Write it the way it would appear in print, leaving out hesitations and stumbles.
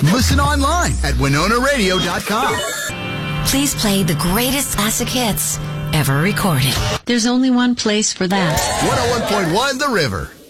Listen online at WinonaRadio.com. Please play the greatest classic hits ever recorded. There's only one place for that. 101.1 The River.